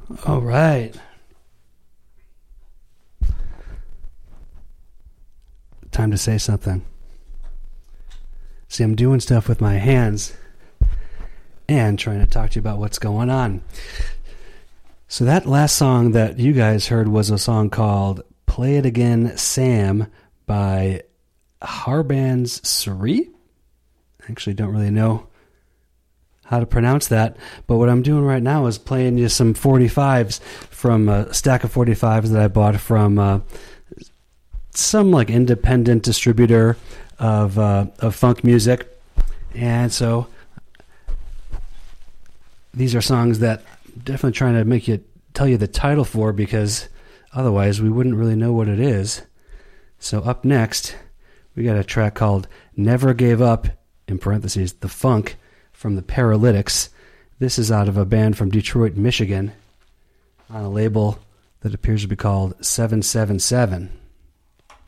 All right. Time to say something. See, I'm doing stuff with my hands and trying to talk to you about what's going on. So that last song that you guys heard was a song called Play It Again, Sam by Harbans Suri. I actually don't really know how to pronounce that, but what I'm doing right now is playing you some 45s from a stack of 45s that I bought from some like independent distributor of funk music. And so these are songs that I'm definitely trying to tell you the title for, because otherwise we wouldn't really know what it is. So up next, we got a track called Never Gave Up, in parentheses, The Funk, from the Paralytics. This is out of a band from Detroit, Michigan, on a label that appears to be called 777.